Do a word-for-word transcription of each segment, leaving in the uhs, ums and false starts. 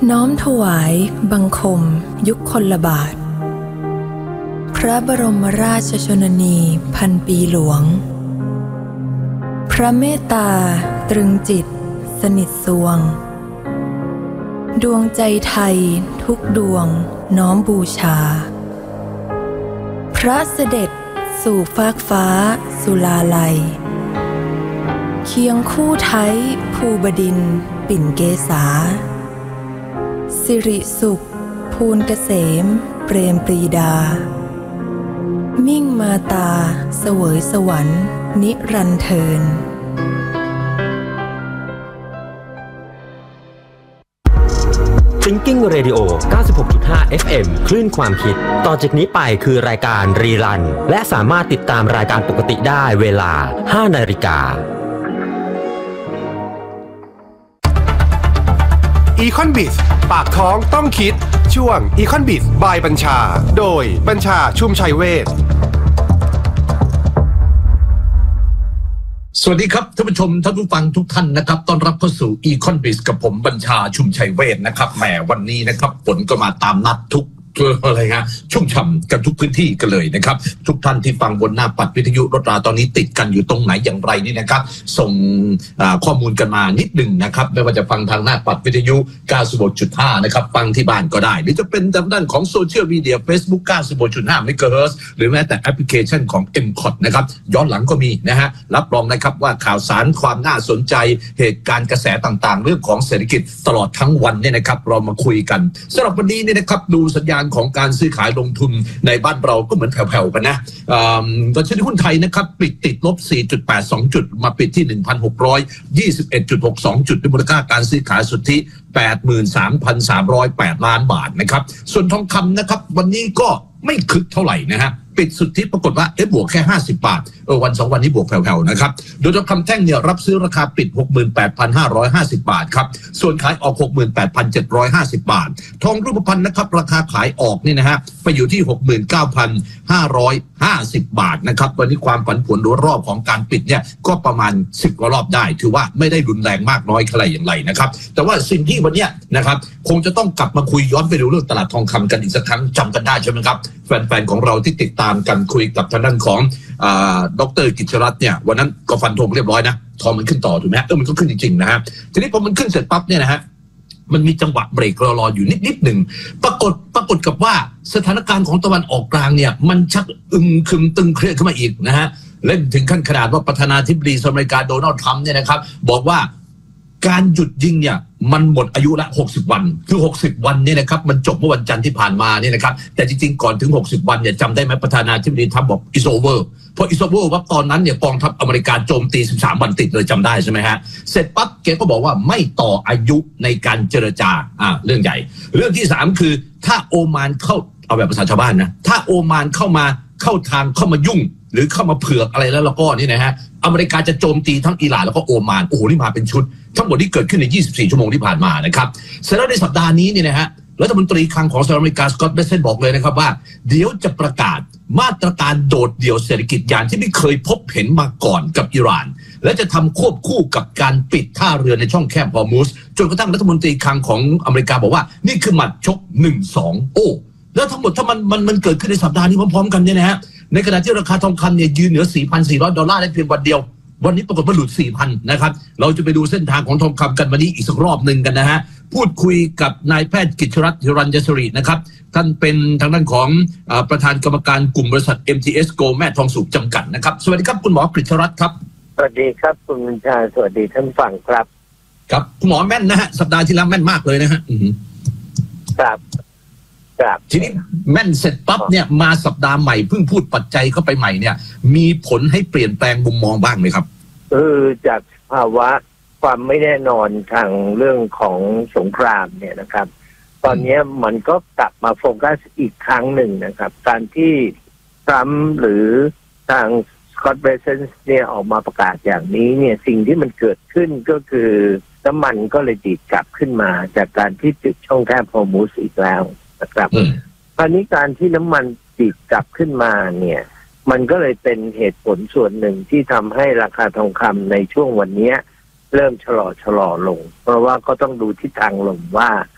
น้อมถวายบังคมยุคคนละบาทพระบรมราชชนนีพันปีหลวงพระเมตตาตรึงจิตสนิทสวงดวงใจไทยทุกดวงน้อมบูชาพระเสด็จสู่ฟากฟ้าสุลาลัยเคียงคู่ไทยภูบดินทร์ปิ่นเกษาสิริสุขภูลเกษมเปรมปรีดามิ่งมาตาเสวยสวรรค์นิรันดร์เทิน Thinking Radio เก้าสิบหกจุดห้า เอฟ เอ็ม คลื่นความคิดต่อจากนี้ไปคือรายการรีรันและสามารถติดตามรายการปกติได้เวลา ห้านาฬิกา Econ-Biz ปากท้องต้องคิดช่วง Econ-Biz by บัญชาโดยบัญชาชุมชัยเวชสวัสดีครับท่านผู้ชมท่านผู้ฟังทุกท่านนะครับต้อนรับเข้าสู่ Econ-Biz กับผมบัญชาชุมชัยเวชนะครับแหมวันนี้นะครับฝนก็มาตามนัดทุกอะไรฮะชุ่มฉ่ำกันทุกพื้นที่กันเลยนะครับทุกท่านที่ฟังบนหน้าปัดวิทยุรถราตอนนี้ติดกันอยู่ตรงไหนอย่างไรนี่นะครับส่งข้อมูลกันมานิดหนึ่งนะครับไม่ว่าจะฟังทางหน้าปัดวิทยุ เก้าสิบหกจุดห้า นะครับฟังที่บ้านก็ได้หรือจะเป็นทางด้านของโซเชียลมีเดีย Facebook เก้าสิบหกจุดห้า เมกะเฮิรตซ์ หรือแม้แต่แอปพลิเคชันของ เอ็ม ซี โอ ที นะครับย้อนหลังก็มีนะฮะรับรองนะครับว่าข่าวสารความน่าสนใจเหตุการณ์กระแสต่างๆเรื่องของเศรษฐกิจตลอดทั้งวันเนี่ยนะครับเรามาคุยกันสำหรับวันนี้เนี่ยนะครับดูสัญญาณของการซื้อขายลงทุนในบ้านเราก็เหมือนแผ่วๆกันนะดัชนีหุ้นไทยนะครับปิดติดลบ สี่จุดแปดสอง จุดมาปิดที่ หนึ่งพันหกร้อยยี่สิบเอ็ดจุดหกสอง จุดด้วยมูลค่าการซื้อขายสุทธิ แปดหมื่นสามพันสามร้อยแปด ล้านบาทนะครับส่วนทองคำนะครับวันนี้ก็ไม่คึกเท่าไหร่นะฮะปิดสุทธิปรากฏว่าเอ๊ะบวกแค่ห้าสิบบาทเออวันสองวันนี้บวกแผ่วๆนะครับโดยทองคำแท่งเนี่ยรับซื้อราคาปิด หกหมื่นแปดพันห้าร้อยห้าสิบ บาทครับส่วนขายออก หกหมื่นแปดพันเจ็ดร้อยห้าสิบ บาททองรูปพรรณนะครับราคาขายออกนี่นะฮะไปอยู่ที่ หกหมื่นเก้าพันห้าร้อยห้าสิบ บาทนะครับวันนี้ความผันผวนรอบของการปิดเนี่ยก็ประมาณสิบกว่ารอบได้ถือว่าไม่ได้รุนแรงมากน้อยอะไรอย่างไรนะครับแต่ว่าสิ่งที่วันนี้นะครับคงจะต้องกลับมาคุยย้อนไปดูเรื่องตลาดทองคำกันอีกสักครั้งจำกันได้ใช่ไหมครับแฟนๆของเราที่ติดตามกันคุยกับทางด้านของดร.กิจรัตน์เนี่ยวันนั้นก็ฟันธงเรียบร้อยนะทองมันขึ้นต่อถูกไหมฮะเออมันก็ขึ้นจริงๆนะฮะทีนี้พอมันขึ้นเสร็จปั๊บเนี่ยนะฮะมันมีจังหวะเบรกรอๆอยู่นิดๆหนึ่งปรากฏปรากฏกับว่าสถานการณ์ของตะวันออกกลางเนี่ยมันชักอึมครึมตึงเครียดขึ้นมาอีกนะฮะเล่นถึงขั้นขนาดว่าประธานาธิบดีสหรัฐอเมริกาโดนัลด์ทรัมป์เนี่ยนะครับบอกว่าการหยุดยิงเนี่ยมันหมดอายุละหกสิบวันคือหกสิบวันเนี่ยนะครับมันจบเมื่อวันจันทร์ที่ผ่านมาเนี่ยนะครับแต่จริงๆก่อนถึงหกสิบวันเนี่ยจำได้ไหมประธานาธิบดีทรัมป์บอก is over พอ is over ว่าตอนนั้นเนี่ยกองทัพอเมริกาโจมตีสิบสามวันติดเลยจำได้ใช่ไหมฮะเสร็จปั๊บแกก็บอกว่าไม่ต่ออายุในการเจรจาอ่าเรื่องใหญ่เรื่องที่สามคือถ้าโอมานเข้าเอาแบบภาษาชาวบ้านนะถ้าโอมานเข้ามาเข้าทางเข้ามายุ่งหรือเข้ามาเผือกอะไรแล้วแล้วก็นี่นะฮะอเมริกาจะโจมตีทั้งอิหร่านแล้วก็โอมานโอ้โหนี่มาเป็นชุดทั้งหมดที่เกิดขึ้นในยี่สิบสี่ชั่วโมงที่ผ่านมานะครับเสร็จแล้วในสัปดาห์นี้เนี่ยนะฮะรัฐมนตรีคลังของสหรัฐอเมริกาสกอตต์เบสเซนบอกเลยนะครับว่าเดี๋ยวจะประกาศมาตรการโดดเดี่ยวเศรษฐกิจอย่างที่ไม่เคยพบเห็นมาก่อนกับอิหร่านและจะทำควบคู่กับการปิดท่าเรือในช่องแคบฮอร์มุซจนกระทั่งรัฐมนตรีคลังของอเมริกาบอกว่านี่คือหมัดชก หนึ่งสอง โอ้แล้วทั้งหมดถ้ามันมันมันเกิดขึ้นในสัปดาห์นี้พร้อมๆกันเนี่ยนะฮะในขณะที่ราคาทองคำเนี่ยยืนเหนือ สี่พันสี่ร้อย ดอลลาร์ได้เพียงวันเดียววันนี้ปรากฏว่าหลุด สี่พัน นะครับเราจะไปดูเส้นทางของทองคำกันวันนี้อีกสักรอบหนึ่งกันนะฮะพูดคุยกับนายแพทย์กิจรัตน์ฮิรัญยศรีนะครับท่านเป็นทางด้านของประธานกรรมการกลุ่มบริษัท เอ็ม ที เอส Go แม่ทองสุกจำกัดนะครับสวัสดีครับคุณหมอกิจรัตน์ครับสวัสดีครับคุณบัญชาสวัสดีท่านฟังครับครับคุณหมอแม่นนะฮะสัปดาห์ที่แล้วแม่นมากเลยนะฮะครับทีนี้แม่นเสร็จปั๊บเนี่ยมาสัปดาห์ใหม่เพิ่งพูดปัจจัยเข้าไปใหม่เนี่ยมีผลให้เปลี่ยนแปลงมุมมองบ้างไหมครับเออจากภาวะความไม่แน่นอนทางเรื่องของสงครามเนี่ยนะครับตอนนี้มันก็กลับมาโฟกัสอีกครั้งหนึ่งนะครับการที่ทรัมป์หรือทางสกอตต์เบรเซนส์เนี่ยออกมาประกาศอย่างนี้เนี่ยสิ่งที่มันเกิดขึ้นก็คือน้ำมันก็เลยดีดกลับขึ้นมาจากการที่ปิดช่องแคบฮอร์มุซอีกแล้วนะครับคราวนี้การที่น้ำมันดีดกลับขึ้นมาเนี่ยมันก็เลยเป็นเหตุผลส่วนหนึ่งที่ทำให้ราคาทองคำในช่วงวันนี้เริ่มชะลอชะลอลงเพราะว่าก็ต้องดูทิศทางลมว่าท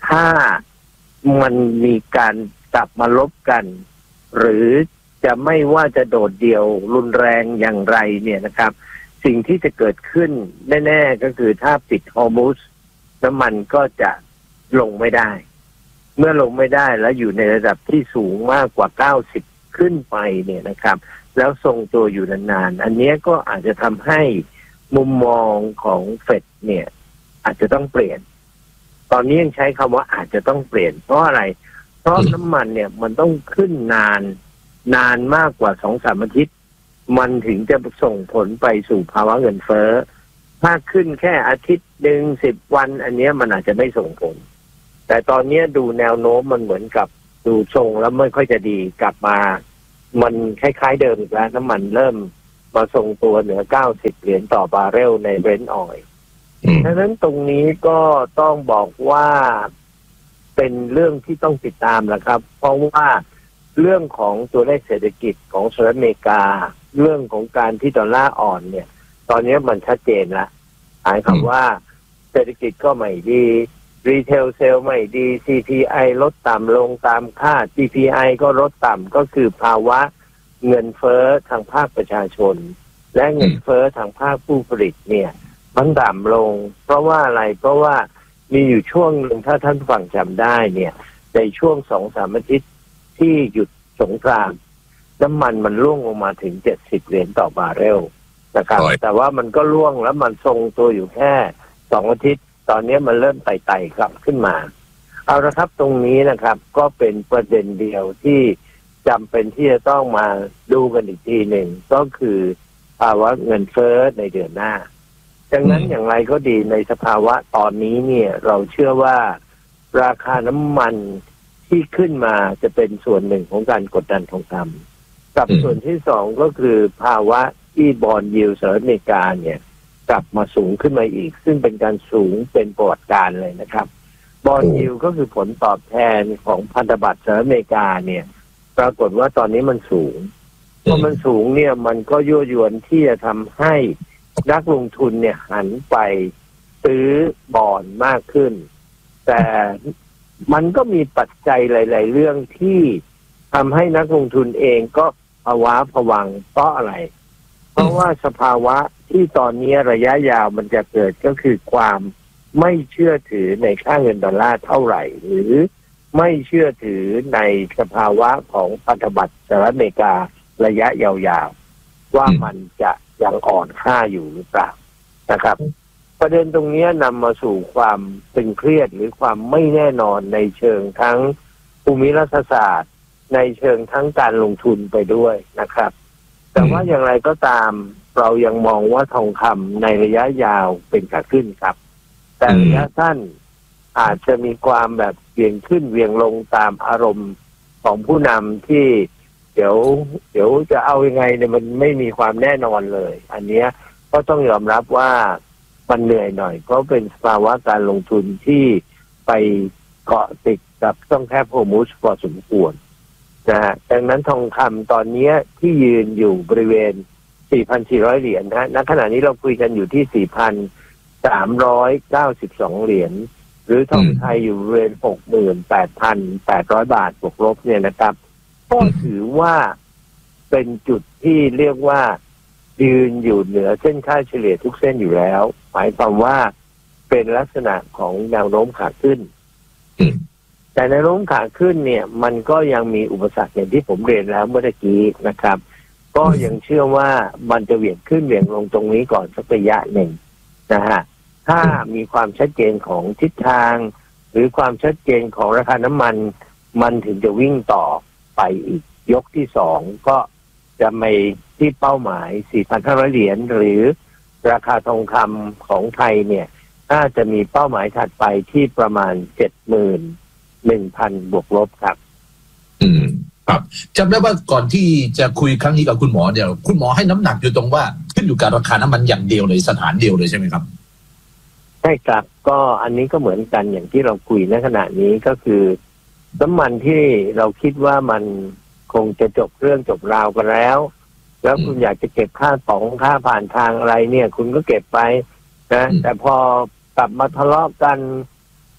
ถ้ามันมีการกลับมาลบกัน หรือจะไม่ว่าจะโดดเดี่ยวรุนแรงอย่างไรเนี่ยนะครับสิ่งที่จะเกิดขึ้นแน่ๆก็คือถ้าปิดฮอร์มุสน้ำมันก็จะลงไม่ได้เมื่อลงไม่ได้แล้วอยู่ในระดับที่สูงมากกว่าเก้าสิบขึ้นไปเนี่ยนะครับแล้วทรงตัวอยู่นานๆอันนี้ก็อาจจะทำให้มุมมองของเฟดเนี่ยอาจจะต้องเปลี่ยนตอนนี้ยังใช้คำว่าอาจจะต้องเปลี่ยนเพราะอะไรเพราะน้ำมันเนี่ยมันต้องขึ้นนานนานมากกว่าสองสามอาทิตย์มันถึงจะส่งผลไปสู่ภาวะเงินเฟ้อถ้าขึ้นแค่อาทิตย์หนึ่งสิบวันอันนี้มันอาจจะไม่ส่งผลแต่ตอนนี้ดูแนวโน้มมันเหมือนกับดูทรงแล้วไม่ค่อยจะดีกลับมามันคล้ายๆเดิมอีกแล้วน้ำมันเริ่มมาทรงตัวเหนือเก้าสิบเหรียญต่อบาร์เรลในเบรนท์ออยล์ดังนั้นตรงนี้ก็ต้องบอกว่าเป็นเรื่องที่ต้องติดตามแหละครับเพราะว่าเรื่องของตัวเลขเศรษฐกิจของสหรัฐอเมริกาเรื่องของการที่ดอลลาร์อ่อนเนี่ยตอนนี้มันชัดเจนละหมายความว่าเศรษฐกิจก็ไม่ดีรีเทลเซลไม่ดี ซี พี ไอ ลดต่ำลงตามคาด จี พี ไอ ก็ลดต่ำก็คือภาวะเงินเฟ้อทางภาคประชาชนและเงินเฟ้อทางภาคผู้ผลิตเนี่ยมันต่ำลงเพราะว่าอะไรเพราะว่ามีอยู่ช่วงหนึ่งถ้าท่านฟังจำได้เนี่ยในช่วงสองสามอาทิตย์ที่หยุดสงครามน้ำมันมันร่วงลงมาถึงเจ็ดสิบเหรียญต่อบาร์เรลนะครับแต่ว่ามันก็ร่วงแล้วมันทรงตัวอยู่แค่สองอาทิตย์ตอนนี้มันเริ่มไต่ๆกลับขึ้นมาเอาละครับตรงนี้นะครับก็เป็นประเด็นเดียวที่จำเป็นที่จะต้องมาดูกันอีกทีหนึ่งก็คือภาวะเงินเฟ้อในเดือนหน้าดังนั้นอย่างไรก็ดีในสภาวะตอนนี้เนี่ยเราเชื่อว่าราคาน้ำมันที่ขึ้นมาจะเป็นส่วนหนึ่งของการกดดันทองคำกับส่วนที่สองก็คือภาวะที่บอนด์ยิลด์สหรัฐอเมริกาเนี่ยกลับมาสูงขึ้นมาอีกซึ่งเป็นการสูงเป็นประวัติการเลยนะครับบอนด์ยิลด์ก็คือผลตอบแทนของพันธบัตรสหรัฐอเมริกาเนี่ยปรากฏว่าตอนนี้มันสูงพอมันสูงเนี่ยมันก็ยั่วยวนที่จะทำให้นักลงทุนเนี่ยหันไปซื้อบอนด์มากขึ้นแต่มันก็มีปัจจัยหลายๆเรื่องที่ทำให้นักลงทุนเองก็ภาวะผวังเพราะอะไรเพราะว่าสภาวะที่ตอนนี้ระยะยาวมันจะเกิดก็คือความไม่เชื่อถือในค่าเงินดอลลาร์เท่าไหร่หรือไม่เชื่อถือในสภาวะของพันธบัตรสหรัฐอเมริการะยะยาวๆว่ามันจะยังอ่อนค่าอยู่หรือเปล่านะครับประเด็นตรงนี้นำมาสู่ความตึงเครียดหรือความไม่แน่นอนในเชิงทั้งภูมิรัฐศาสตร์ในเชิงทั้งการลงทุนไปด้วยนะครับแต่ว่าอย่างไรก็ตามเรายังมองว่าทองคำในระยะยาวเป็นขาขึ้นครับแต่ระยะสั้นอาจจะมีความแบบเวียงขึ้นเวียงลงตามอารมณ์ของผู้นำที่เดี๋ยวเดี๋ยวจะเอายังไงเนี่ยมันไม่มีความแน่นอนเลยอันนี้ก็ต้องยอมรับว่ามันเหนื่อยหน่อยเพราะเป็นภาวะการลงทุนที่ไปเกาะติดกับช่องแคบฮอร์มุสพอสมควรนะฮะดังนั้นทองคำตอนนี้ที่ยืนอยู่บริเวณ สี่พันสี่ร้อย เหรียญนะณขณะนี้เราคุยกันอยู่ที่ สี่พันสามร้อยเก้าสิบสอง เหรียญหรือทองไทยอยู่บริเวณ หกหมื่นแปดพันแปดร้อย บาทบวกลบเนี่ยนะครับก็ถือว่าเป็นจุดที่เรียกว่ายืนอยู่เหนือเส้นค่าเฉลี่ยทุกเส้นอยู่แล้วหมายความว่าเป็นลักษณะของแนวโน้มขาขึ้นแต่แนวโน้มขาขึ้นเนี่ยมันก็ยังมีอุปสรรคอย่างที่ผมเรียนแล้วเมื่อกี้นะครับก็ยังเชื่อว่ามันจะเหวี่ยงขึ้นเหวี่ยงลงตรงนี้ก่อนสักระยะหนึ่งนะฮะถ้ามีความชัดเจนของทิศทางหรือความชัดเจนของราคาน้ำมันมันถึงจะวิ่งต่อไปอีกยกที่สองก็จะไม่ที่เป้าหมาย สี่พันห้าร้อย เหรียญหรือราคาทองคำของไทยเนี่ยน่าจะมีเป้าหมายถัดไปที่ประมาณ เจ็ดหมื่นหนึ่งพัน บวกลบครับอืมครับจำได้ว่าก่อนที่จะคุยครั้งนี้กับคุณหมอเดี๋ยวคุณหมอให้น้ำหนักอยู่ตรงว่าขึ้นอยู่กับราคาน้ำมันอย่างเดียวเลยสถานเดียวเลยใช่ไหมครับใช่ครับก็อันนี้ก็เหมือนกันอย่างที่เราคุยในขณะนี้ก็คือน้ำมันที่เราคิดว่ามันคงจะจบเรื่องจบราวกันแล้วแล้วคุณอยากจะเก็บค่าป๋องค่าผ่านทางอะไรเนี่ยคุณก็เก็บไปนะแต่พอกลับมาทะเลาะกัน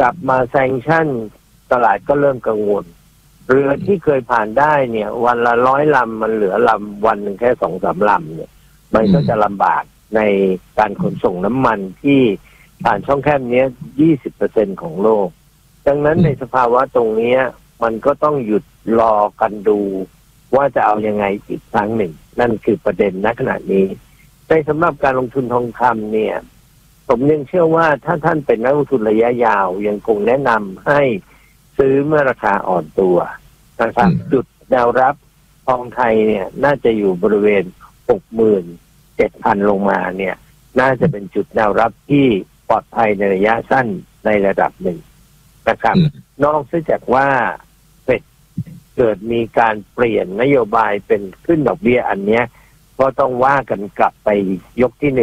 กลับมาแซงชั่นตลาดก็เริ่มกังวลเรือที่เคยผ่านได้เนี่ยวันละร้อยลำมันเหลือลำวันหนึ่งแค่สองสามลำเนี่ยมันก็จะลำบากในการขนส่งน้ำมันที่ผ่านช่องแคบนี้ ยี่สิบเปอร์เซ็นต์ ของโลกดังนั้นในสภาวะตรงนี้มันก็ต้องหยุดรอกันดูว่าจะเอายังไงอีกครั้งหนึ่งนั่นคือประเด็นณขณะนี้ในสำหรับการลงทุนทองคำเนี่ยผมยังเชื่อว่าถ้าท่านเป็นนักลงทุนระยะยาวยังคงแนะนำให้ซื้อเมื่อราคาอ่อนตัวนะครับจุดแนวรับทองไทยเนี่ยน่าจะอยู่บริเวณ หกหมื่นเจ็ดพัน ลงมาเนี่ยน่าจะเป็นจุดแนวรับที่ปลอดภัยในระยะสั้นในระดับหนึ่งนะครับนอกจากว่าเฟดเกิดมีการเปลี่ยนนโยบายเป็นขึ้นดอกเบี้ยอันเนี้ยก็ต้องว่ากันกลับไปยกที่หนึ่ง